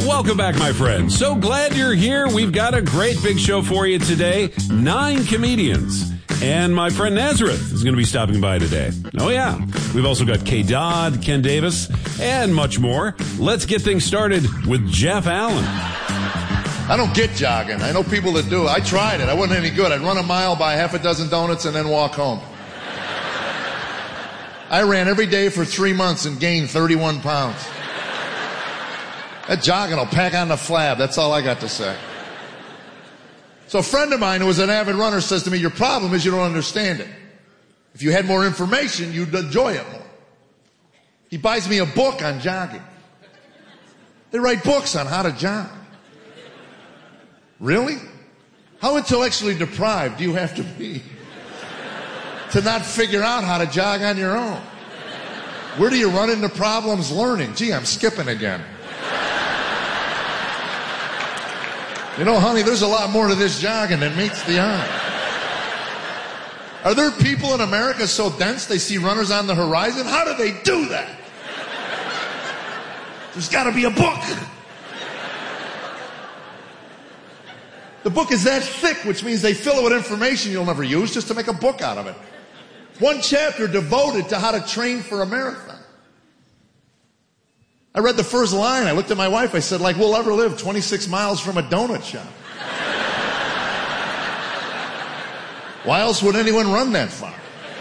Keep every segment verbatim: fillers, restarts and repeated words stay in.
Welcome back, my friends. So glad you're here. We've got a great big show for you today. Nine comedians. And my friend Nazareth is going to be stopping by today. Oh, yeah. We've also got Kay Dodd, Ken Davis, and much more. Let's get things started with Jeff Allen. I don't get jogging. I know people that do. I tried it. I wasn't any good. I'd run a mile, buy half a dozen donuts, and then walk home. I ran every day for three months and gained thirty-one pounds. That jogging will pack on the flab. That's all I got to say. So a friend of mine who was an avid runner says to me, your problem is you don't understand it. If you had more information, you'd enjoy it more. He buys me a book on jogging. They write books on how to jog. Really? How intellectually deprived do you have to be to not figure out how to jog on your own? Where do you run into problems learning? Gee, I'm skipping again. You know, honey, there's a lot more to this jogging than meets the eye. Are there people in America so dense they see runners on the horizon? How do they do that? There's got to be a book. The book is that thick, which means they fill it with information you'll never use just to make a book out of it. One chapter devoted to how to train for a marathon. I read the first line. I looked at my wife. I said, like we'll ever live twenty-six miles from a donut shop. Why else would anyone run that far?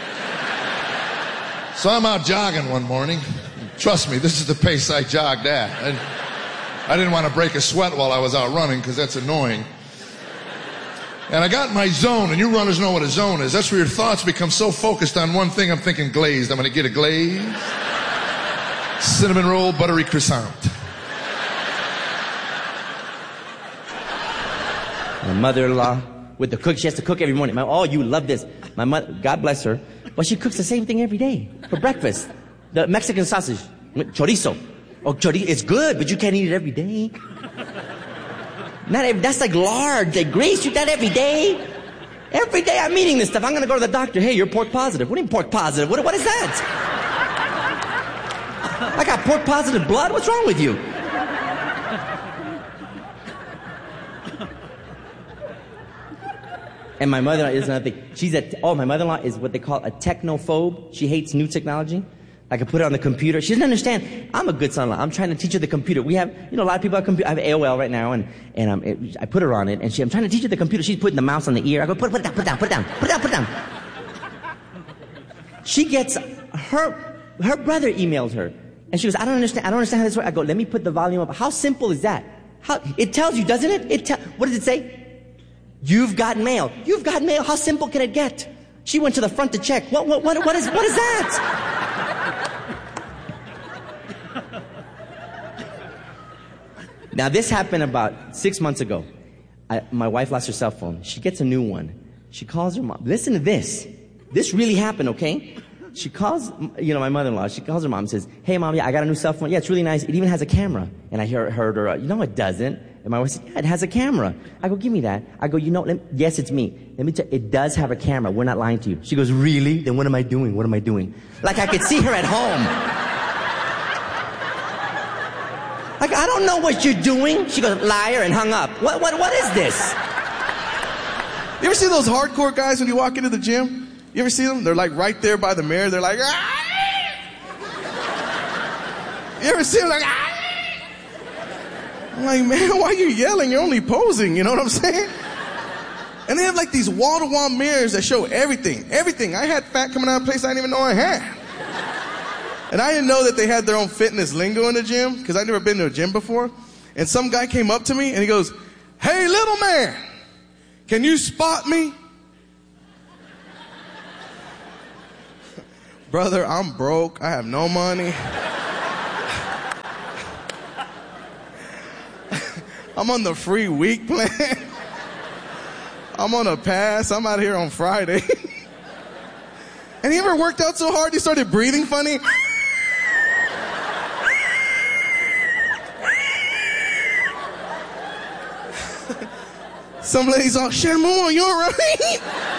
So I'm out jogging one morning. Trust me, this is the pace I jogged at. And I didn't want to break a sweat while I was out running because that's annoying. And I got in my zone, and you runners know what a zone is. That's where your thoughts become so focused on one thing. I'm thinking glazed. I'm going to get a glazed cinnamon roll buttery croissant. My mother-in-law with the cook. She has to cook every morning. My, oh, you love this. My mother, God bless her. But she cooks the same thing every day for breakfast. The Mexican sausage, chorizo. Oh, chorizo, it's good, but you can't eat it every day. Not every, that's like lard, like grease. You eat that every day. Every day I'm eating this stuff. I'm going to go to the doctor. Hey, you're pork positive. What do you mean pork positive? What, what is that? I got pork positive blood? What's wrong with you? And my mother-in-law is another thing. She's a, oh, my mother-in-law is what they call a technophobe. She hates new technology. I could put it on the computer. She doesn't understand. I'm a good son-in-law. I'm trying to teach her the computer. We have, you know, a lot of people have computer. I have A O L right now, and, and um, it, I put her on it, and she, I'm trying to teach her the computer. She's putting the mouse on the ear. I go, put, put it down, put it down, put it down, put it down, put it down. She gets, her, her brother emailed her, and she goes, I don't understand, I don't understand how this works. I go, let me put the volume up. How simple is that? How, it tells you, doesn't it? It te- what does it say? You've got mail. You've got mail. How simple can it get? She went to the front to check. What, what, what, what is, what is that? Now, this happened about six months ago. I, my wife lost her cell phone. She gets a new one. She calls her mom. Listen to this. This really happened, okay? She calls, you know, my mother-in-law. She calls her mom and says, hey, Mom, yeah, I got a new cell phone. Yeah, it's really nice. It even has a camera. And I heard, heard her, uh, you know it doesn't. And my wife said, yeah, it has a camera. I go, give me that. I go, you know, let me, yes, it's me. Let me tell you, it does have a camera. We're not lying to you. She goes, really? Then what am I doing? What am I doing? Like I could see her at home. Like, I don't know what you're doing. She goes, liar, and hung up. What, what, what is this? You ever see those hardcore guys when you walk into the gym? You ever see them? They're like right there by the mirror. They're like, ah! You ever see them like, ah! I'm like, man, why are you yelling? You're only posing. You know what I'm saying? And they have like these wall-to-wall mirrors that show everything. Everything. I had fat coming out of a place I didn't even know I had. And I didn't know that they had their own fitness lingo in the gym because I'd never been to a gym before. And some guy came up to me and he goes, hey, little man, can you spot me? Brother, I'm broke. I have no money. I'm on the free week plan. I'm on a pass. I'm out here on Friday. And he ever worked out so hard he started breathing funny? Some lady's all, Shermo, you all right?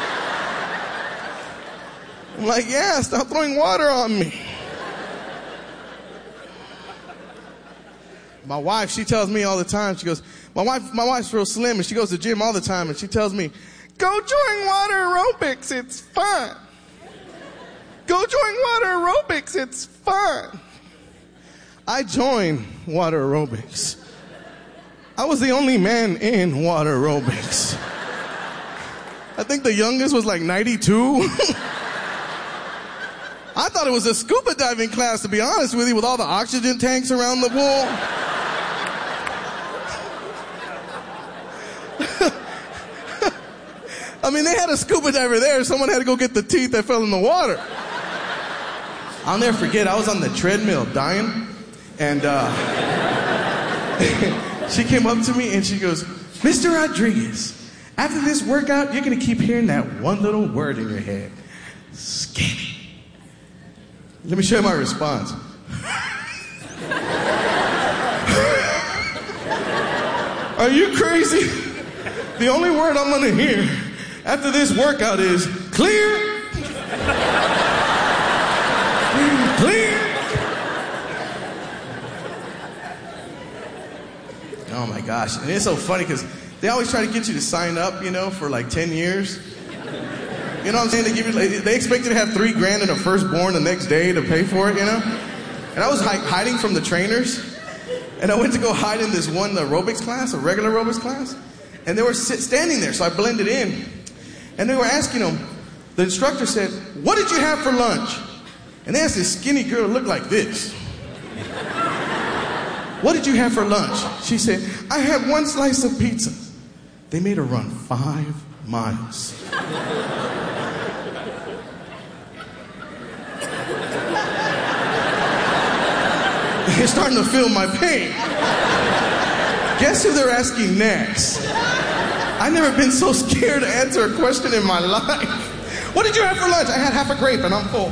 I'm like, yeah, stop throwing water on me. My wife, she tells me all the time, she goes, my wife, my wife's real slim and she goes to the gym all the time and she tells me, go join water aerobics, it's fun. Go join water aerobics, it's fun. I joined water aerobics. I was the only man in water aerobics. I think the youngest was like ninety-two. I thought it was a scuba diving class, to be honest with you, with all the oxygen tanks around the pool. I mean, they had a scuba diver there. Someone had to go get the teeth that fell in the water. I'll never forget, I was on the treadmill dying, and uh, she came up to me and she goes, Mister Rodriguez, after this workout, you're going to keep hearing that one little word in your head, skinny. Let me show you my response. Are you crazy? The only word I'm going to hear after this workout is clear. Clear. Oh my gosh. And it's so funny because they always try to get you to sign up, you know, for like ten years. You know what I'm saying? They give you, they expect you to have three grand in a firstborn the next day to pay for it, you know? And I was hi- hiding from the trainers. And I went to go hide in this one aerobics class, a regular aerobics class. And they were sit- standing there, so I blended in. And they were asking them, the instructor said, what did you have for lunch? And they asked this skinny girl who looked like this. What did you have for lunch? She said, I had one slice of pizza. They made her run five miles. You're starting to feel my pain. Guess who they're asking next? I've never been so scared to answer a question in my life. What did you have for lunch? I had half a grape and I'm full.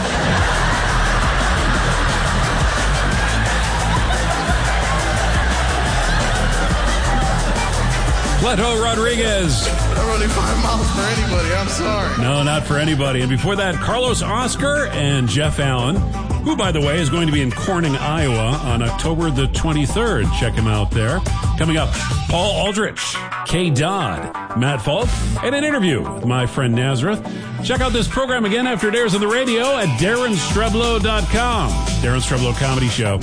Leto Rodriguez. I'm running five miles for anybody. I'm sorry. No, not for anybody. And before that, Carlos Oscar and Jeff Allen, who, by the way, is going to be in Corning, Iowa on October the twenty-third. Check him out there. Coming up, Paul Aldrich, K. Dodd, Matt Falk, and an interview with my friend Nazareth. Check out this program again after it airs on the radio at Darren Streblow dot com. Darren Streblow Comedy Show.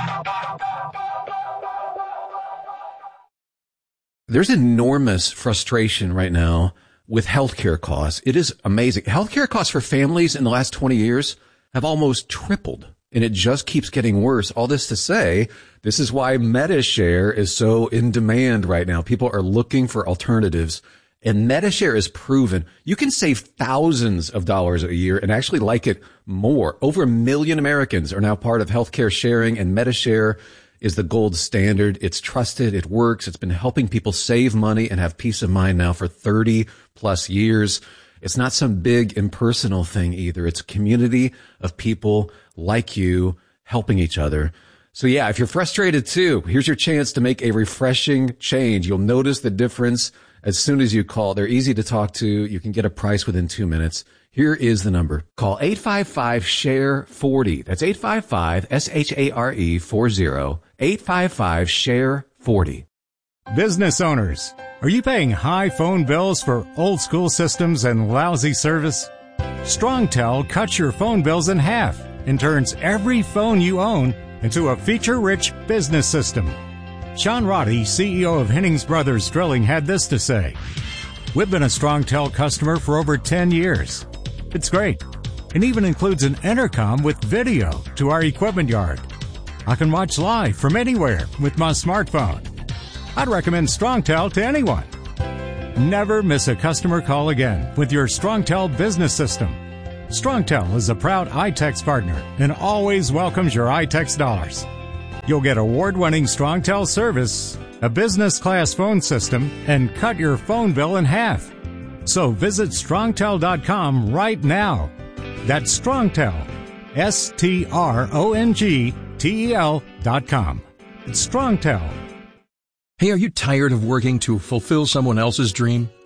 There's enormous frustration right now with healthcare costs. It is amazing. Healthcare costs for families in the last twenty years have almost tripled, and it just keeps getting worse. All this to say, this is why MediShare is so in demand right now. People are looking for alternatives, and MediShare is proven. You can save thousands of dollars a year and actually like it more. Over a million Americans are now part of healthcare sharing, and MediShare is the gold standard. It's trusted. It works. It's been helping people save money and have peace of mind now for thirty plus years. It's not some big impersonal thing either. It's a community of people like you helping each other. So yeah, if you're frustrated too, here's your chance to make a refreshing change. You'll notice the difference as soon as you call. They're easy to talk to. You can get a price within two minutes. Here is the number. Call eight five five, S H A R E, forty. That's eight five five, S H A R E, forty. eight five five, S H A R E, forty. Business owners, are you paying high phone bills for old school systems and lousy service? StrongTel cuts your phone bills in half and turns every phone you own into a feature-rich business system. Sean Roddy, C E O of Hennings Brothers Drilling, had this to say. We've been a StrongTel customer for over ten years. It's great. It even includes an intercom with video to our equipment yard. I can watch live from anywhere with my smartphone. I'd recommend StrongTel to anyone. Never miss a customer call again with your StrongTel business system. StrongTel is a proud iTex partner and always welcomes your iTex dollars. You'll get award-winning StrongTel service, a business-class phone system, and cut your phone bill in half. So visit strongtel dot com right now. That's StrongTel, S T R O N G T E L dot com. It's StrongTel. Hey, are you tired of working to fulfill someone else's dream?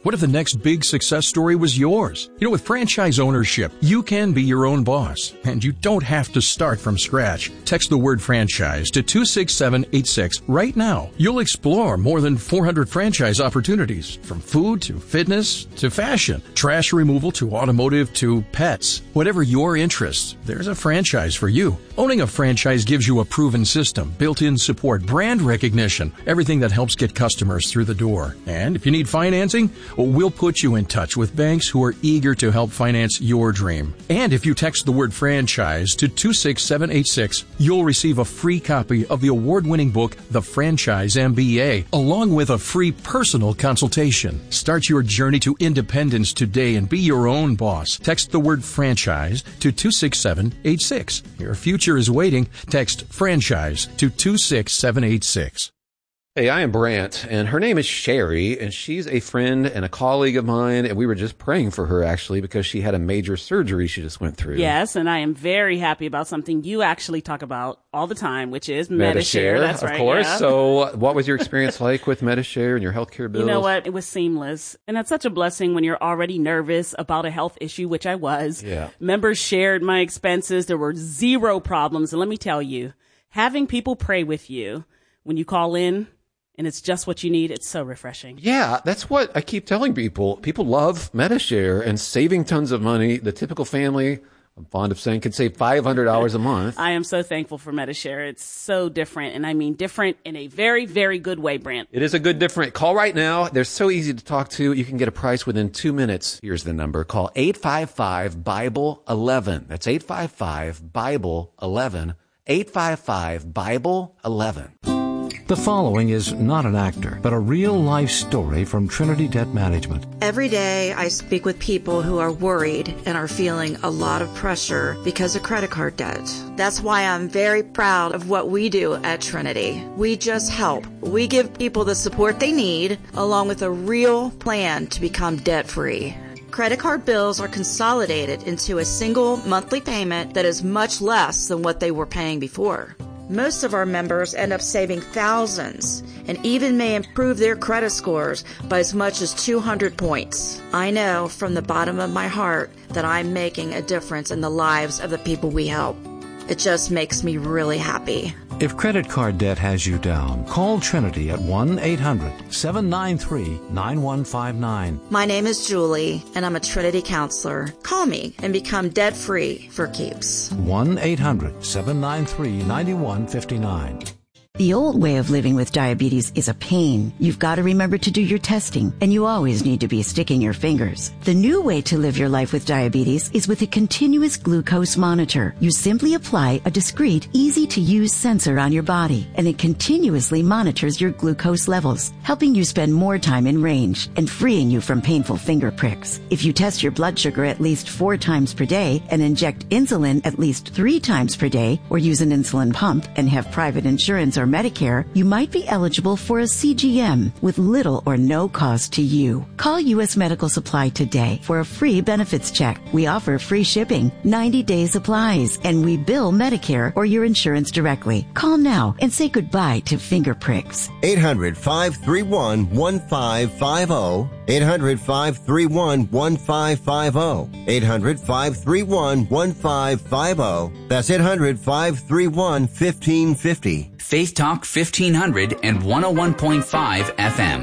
What if the next big success story was yours? You know, with franchise ownership, you can be your own boss, and you don't have to start from scratch. Text the word franchise to two six seven eight six right now. You'll explore more than four hundred franchise opportunities, from food to fitness to fashion, trash removal to automotive to pets. Whatever your interests, there's a franchise for you. Owning a franchise gives you a proven system, built-in support, brand recognition, everything that helps get customers through the door. And if you need financing, well, we'll put you in touch with banks who are eager to help finance your dream. And if you text the word franchise to two six seven eight six, you'll receive a free copy of the award-winning book, The Franchise M B A, along with a free personal consultation. Start your journey to independence today and be your own boss. Text the word franchise to two six seven eight six. Your future is waiting. Text franchise to two six seven eight six. Hey, I am Brant, and her name is Sherry, and she's a friend and a colleague of mine, and we were just praying for her, actually, because she had a major surgery she just went through. Yes, and I am very happy about something you actually talk about all the time, which is Medi-Share. That's of right, course. yeah. So what was your experience like with Medi-Share and your healthcare bills? You know what? It was seamless. And that's such a blessing when you're already nervous about a health issue, which I was. Yeah. Members shared my expenses. There were zero problems. And let me tell you, having people pray with you when you call in, and it's just what you need, it's so refreshing. Yeah, that's what I keep telling people. People love Medi-Share and saving tons of money. The typical family, I'm fond of saying, can save five hundred dollars a month. I am so thankful for Medi-Share. It's so different, and I mean different in a very, very good way, Brant. It is a good different. Call right now. They're so easy to talk to. You can get a price within two minutes. Here's the number. Call eight five five, Bible eleven. That's eight five five, Bible eleven. eight five five, Bible eleven. The following is not an actor, but a real-life story from Trinity Debt Management. Every day I speak with people who are worried and are feeling a lot of pressure because of credit card debt. That's why I'm very proud of what we do at Trinity. We just help. We give people the support they need, along with a real plan to become debt-free. Credit card bills are consolidated into a single monthly payment that is much less than what they were paying before. Most of our members end up saving thousands and even may improve their credit scores by as much as two hundred points. I know from the bottom of my heart that I'm making a difference in the lives of the people we help. It just makes me really happy. If credit card debt has you down, call Trinity at one eight hundred, seven nine three, nine one five nine. My name is Julie, and I'm a Trinity counselor. Call me and become debt-free for keeps. one eight hundred, seven nine three, nine one five nine. The old way of living with diabetes is a pain. You've got to remember to do your testing, and you always need to be sticking your fingers. The new way to live your life with diabetes is with a continuous glucose monitor. You simply apply a discreet, easy-to-use sensor on your body, and it continuously monitors your glucose levels, helping you spend more time in range and freeing you from painful finger pricks. If you test your blood sugar at least four times per day and inject insulin at least three times per day, or use an insulin pump and have private insurance or Medicare, you might be eligible for a C G M with little or no cost to you. Call U S Medical Supply today for a free benefits check. We offer free shipping, ninety day supplies, and we bill Medicare or your insurance directly. Call now and say goodbye to finger pricks. eight hundred, five three one, one five five zero. eight hundred, five three one, one five five zero. eight hundred, five three one, one five five zero. That's eight hundred, five three one, one five five zero. Faith Talk fifteen hundred and one oh one point five F M.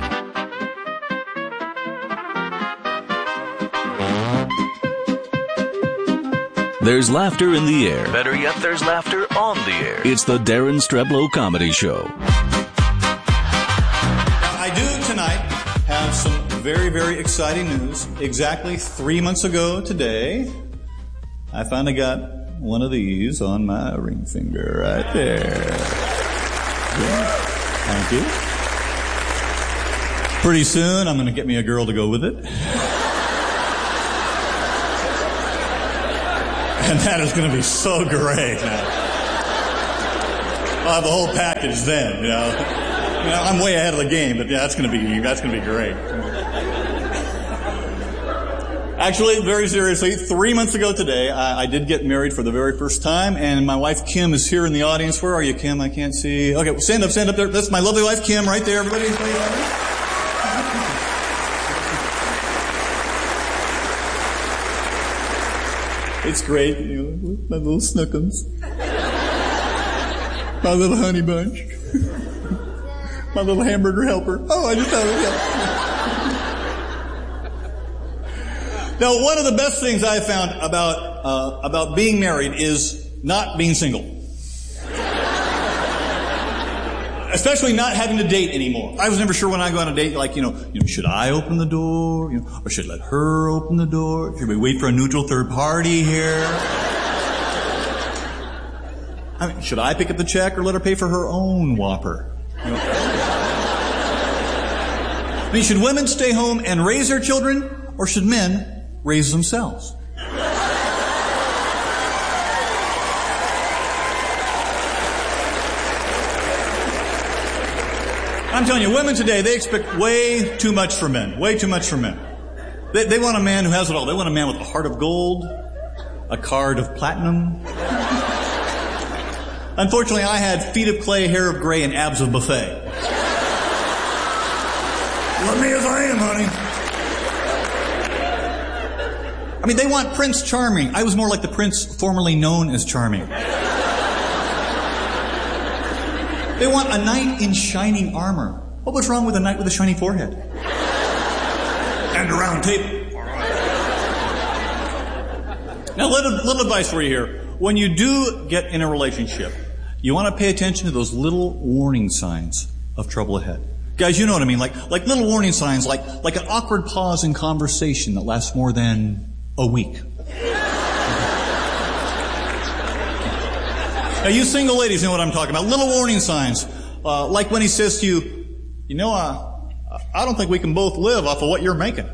There's laughter in the air. Better yet, there's laughter on the air. It's the Darren Streblow Comedy Show. Now, I do tonight have some very, very exciting news. Exactly three months ago today, I finally got one of these on my ring finger right there. Thank you. Pretty soon, I'm going to get me a girl to go with it. And that is going to be so great. I'll have the whole package then, you know. You know, I'm way ahead of the game, but yeah, that's going to be that's going to be great. Actually, very seriously, three months ago today, I, I did get married for the very first time, and my wife Kim is here in the audience. Where are you, Kim? I can't see. Okay, stand up, stand up there. That's my lovely wife Kim right there, everybody. It's great, you know, my little Snookums. My little honey bunch. My little hamburger helper. Oh, I just thought it was. Now, one of the best things I found about uh, about being married is not being single. Especially not having to date anymore. I was never sure when I go on a date, like, you know, you know, should I open the door? You know, or should I let her open the door? Should we wait for a neutral third party here? I mean, should I pick up the check or let her pay for her own Whopper? You know? I mean, should women stay home and raise their children, or should men raise themselves? I'm telling you, women today, they expect way too much from men. Way too much from men. They, they want a man who has it all. They want a man with a heart of gold, a card of platinum. Unfortunately, I had feet of clay, hair of gray, and abs of buffet. Love me as I am, honey. I mean, they want Prince Charming. I was more like the prince formerly known as Charming. They want a knight in shining armor. What was wrong with a knight with a shiny forehead? And a round table. Now, little, little advice for you here. When you do get in a relationship, you want to pay attention to those little warning signs of trouble ahead. Guys, you know what I mean? Like, like little warning signs, like, like an awkward pause in conversation that lasts more than a week. Now, you single ladies know what I'm talking about. Little warning signs. Uh, like when he says to you, you know, uh, I don't think we can both live off of what you're making.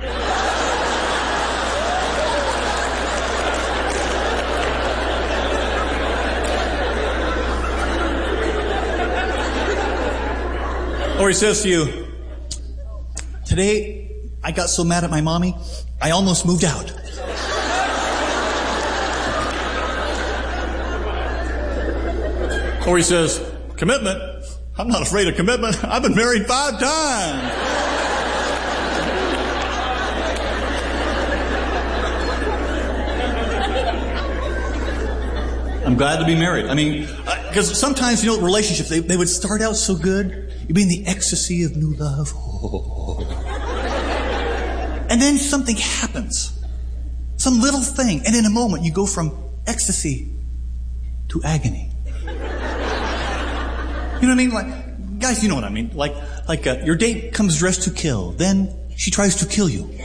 Or he says to you, today I got so mad at my mommy, I almost moved out. Or he says, commitment? I'm not afraid of commitment. I've been married five times. I'm glad to be married. I mean, because uh, sometimes, you know, relationships, they, they would start out so good. You'd be in the ecstasy of new love. Oh. And then something happens. Some little thing. And in a moment, you go from ecstasy to agony. You know what I mean? Like, guys, you know what I mean. Like, like uh, your date comes dressed to kill. Then she tries to kill you.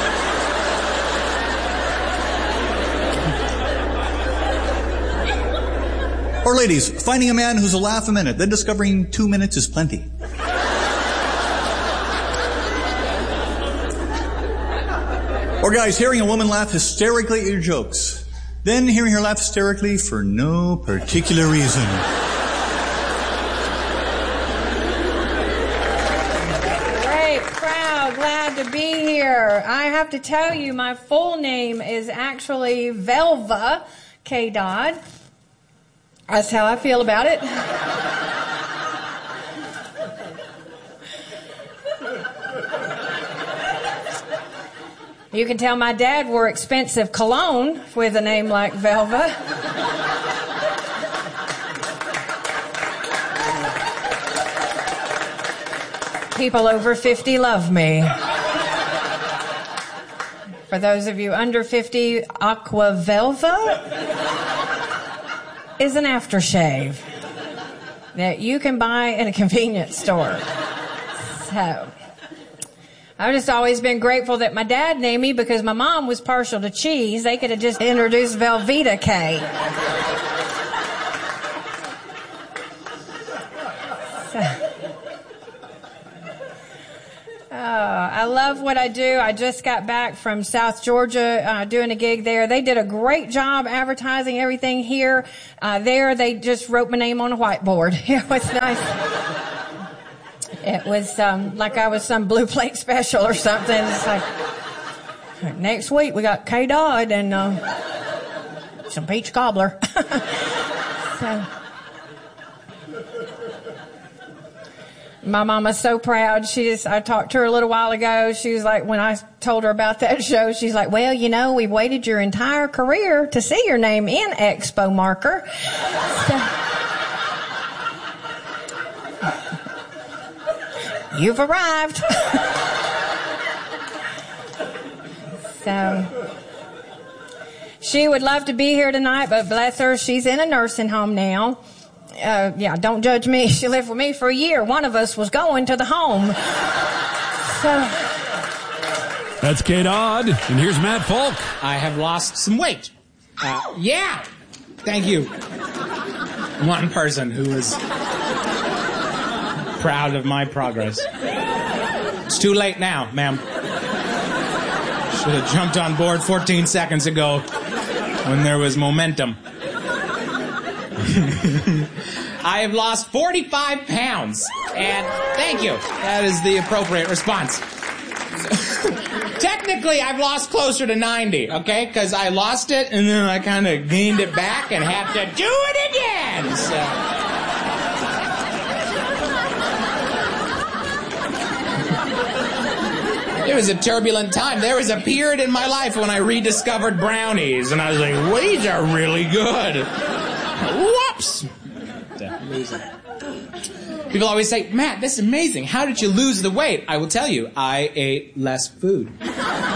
Or ladies, finding a man who's a laugh a minute, then discovering two minutes is plenty. Or guys, hearing a woman laugh hysterically at your jokes, then hearing her laugh hysterically for no particular reason. Glad to be here. I have to tell you, my full name is actually Velva K. Dodd. That's how I feel about it. You can tell my dad wore expensive cologne with a name like Velva. People over fifty love me. For those of you under fifty, Aqua Velva is an aftershave that you can buy in a convenience store. So, I've just always been grateful that my dad named me because my mom was partial to cheese. They could have just introduced Velveeta K. So, Uh, I love what I do. I just got back from South Georgia uh, doing a gig there. They did a great job advertising everything here. Uh, there, they just wrote my name on a whiteboard. It was nice. It was um, like I was some blue plate special or something. It's like, next week we got K. Dodd and uh, some peach cobbler. So, My mama's so proud. She just, I talked to her a little while ago. She was like, when I told her about that show, she's like, well, you know, we've waited your entire career to see your name in Expo Marker. So, you've arrived. So, she would love to be here tonight, but bless her, she's in a nursing home now. Uh, yeah, don't judge me. She lived with me for a year. One of us was going to the home. So. That's Kate Odd, and here's Matt Falk. I have lost some weight. Uh, yeah, thank you. One person who is proud of my progress. It's too late now, ma'am. Should have jumped on board fourteen seconds ago when there was momentum. I have lost forty-five pounds, and thank you. That is the appropriate response. Technically, I've lost closer to ninety, okay? Because I lost it, and then I kind of gained it back and have to do it again. So. It was a turbulent time. There was a period in my life when I rediscovered brownies, and I was like, these are really good. Whoops! Losing. People always say, Matt, this is amazing. How did you lose the weight? I will tell you, I ate less food. If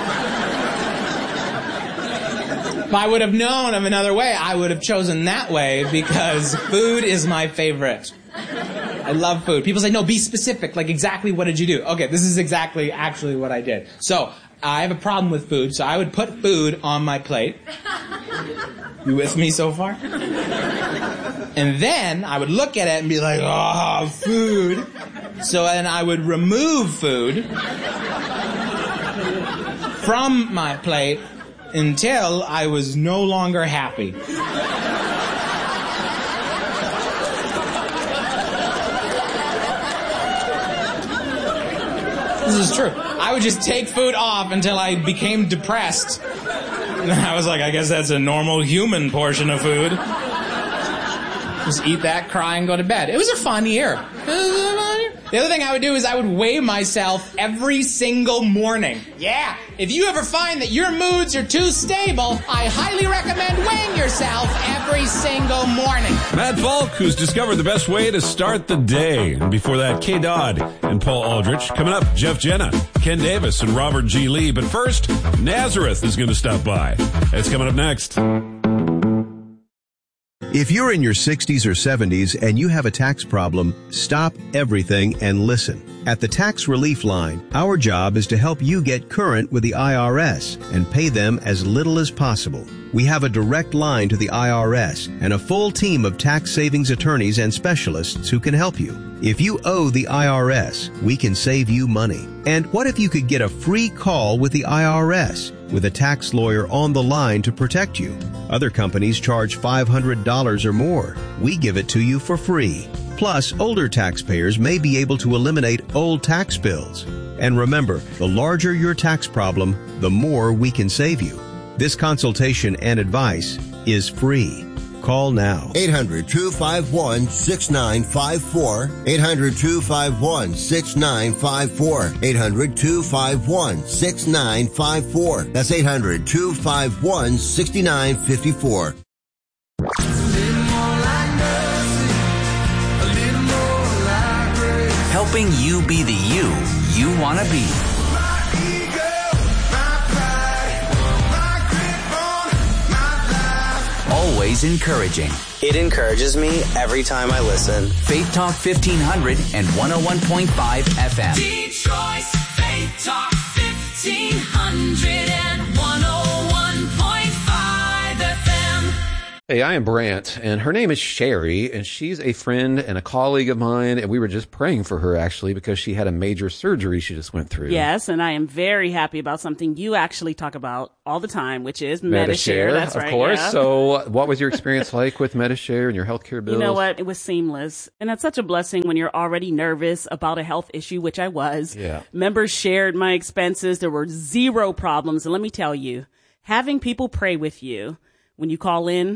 I would have known of another way, I would have chosen that way because food is my favorite. I love food. People say, no, be specific. Like, exactly what did you do? Okay, this is exactly actually what I did. So, I have a problem with food, so I would put food on my plate. You with me so far? And then I would look at it and be like, oh, food. So then I would remove food from my plate until I was no longer happy. This is true. I would just take food off until I became depressed. And I was like, I guess that's a normal human portion of food. Just eat that, cry, and go to bed. It was a fun year. The other thing I would do is I would weigh myself every single morning. Yeah, if you ever find that your moods are too stable, I highly recommend weighing yourself every single morning. Matt Falk, who's discovered the best way to start the day. And before that, Kay Dodd and Paul Aldrich. Coming up, Jeff Jenna, Ken Davis, and Robert G. Lee. But first, Nazareth is going to stop by. That's coming up next. If you're in your sixties or seventies and you have a tax problem, stop everything and listen. At the Tax Relief Line, our job is to help you get current with the I R S and pay them as little as possible. We have a direct line to the I R S and a full team of tax savings attorneys and specialists who can help you. If you owe the I R S, we can save you money. And what if you could get a free call with the I R S with a tax lawyer on the line to protect you? Other companies charge five hundred dollars or more. We give it to you for free. Plus, older taxpayers may be able to eliminate old tax bills. And remember, the larger your tax problem, the more we can save you. This consultation and advice is free. Call now. eight hundred, two five one, six nine five four. eight hundred, two five one, six nine five four. eight hundred, two five one, six nine five four. That's eight hundred, two five one, six nine five four. Helping you be the you you want to be. Always encouraging. It encourages me every time I listen. Faith Talk fifteen hundred and one oh one point five F M. Detroit's Faith Talk fifteen hundred and one oh one point five F M. Hey, I am Brant, and her name is Sherry, and she's a friend and a colleague of mine, and we were just praying for her, actually, because she had a major surgery she just went through. Yes, and I am very happy about something you actually talk about all the time, which is Medi-Share. Medi-Share, That's of right, course. yeah. So what was your experience like with Medi-Share and your healthcare bills? You know what? It was seamless. And it's such a blessing when you're already nervous about a health issue, which I was. Yeah. Members shared my expenses. There were zero problems. And let me tell you, having people pray with you when you call in,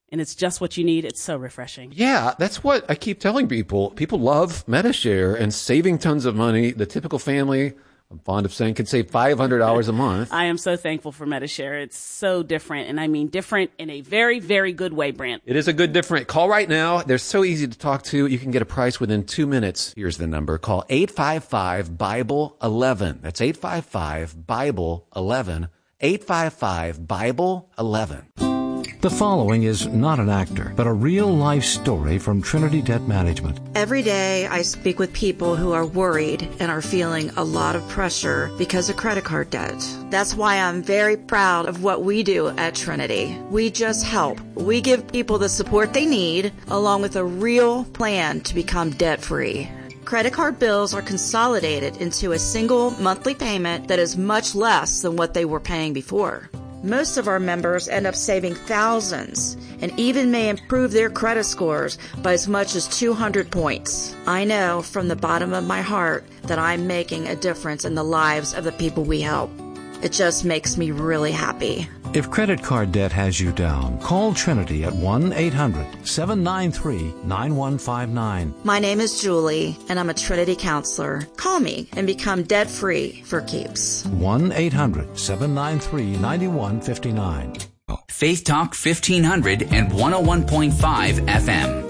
and it's just what you need. It's so refreshing. Yeah, that's what I keep telling people. People love Metashare and saving tons of money. The typical family, I'm fond of saying, can save five hundred dollars a month. I am so thankful for Metashare. It's so different, and I mean different in a very, very good way, Brent. It is a good different. Call right now. They're so easy to talk to. You can get a price within two minutes. Here's the number. Call eight five five, Bible eleven. That's eight five five, Bible eleven. eight five five, Bible eleven. The following is not an actor, but a real-life story from Trinity Debt Management. Every day I speak with people who are worried and are feeling a lot of pressure because of credit card debt. That's why I'm very proud of what we do at Trinity. We just help. We give people the support they need, along with a real plan to become debt-free. Credit card bills are consolidated into a single monthly payment that is much less than what they were paying before. Most of our members end up saving thousands and even may improve their credit scores by as much as two hundred points. I know from the bottom of my heart that I'm making a difference in the lives of the people we help. It just makes me really happy. If credit card debt has you down, call Trinity at one eight hundred, seven nine three, nine one five nine. My name is Julie, and I'm a Trinity counselor. Call me and become debt-free for keeps. one eight hundred, seven nine three, nine one five nine. Faith Talk fifteen hundred and one oh one point five F M.